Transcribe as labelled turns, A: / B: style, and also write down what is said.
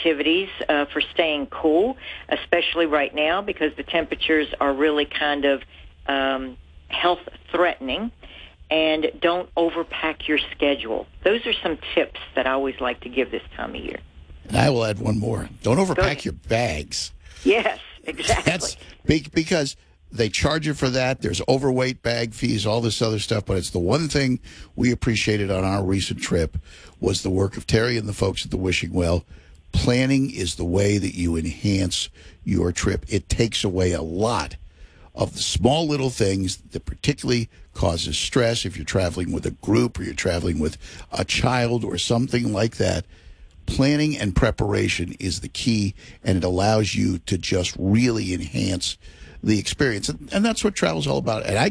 A: activities for staying cool, especially right now because the temperatures are really kind of health-threatening. And don't overpack your schedule. Those are some tips that I always like to give this time of year.
B: And I will add one more. Don't overpack your bags.
A: Yes, exactly.
B: That's big because they charge you for that. There's overweight bag fees, all this other stuff. But it's the one thing we appreciated on our recent trip was the work of Terry and the folks at the Wishing Well. Planning is the way that you enhance your trip. It takes away a lot of the small little things that particularly causes stress if you're traveling with a group or you're traveling with a child or something like that. Planning and preparation is the key, and it allows you to just really enhance the experience. And that's what travel's all about. And I